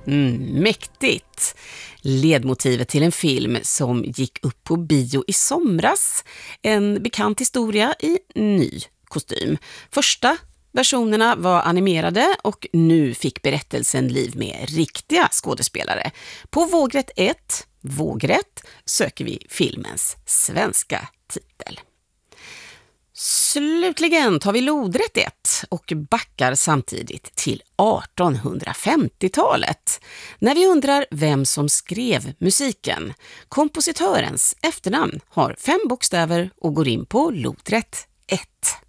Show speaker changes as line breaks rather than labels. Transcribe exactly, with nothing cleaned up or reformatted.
Mm, mäktigt. Ledmotivet till en film som gick upp på bio i somras. En bekant historia i ny kostym. Första versionerna var animerade och nu fick berättelsen liv med riktiga skådespelare. På Vågrätt ett, Vågrätt, söker vi filmens svenska titel. Slutligen tar vi lodrätt ett och backar samtidigt till artonhundrafemtiotalet. När vi undrar vem som skrev musiken. Kompositörens efternamn har fem bokstäver och går in på lodrätt ett.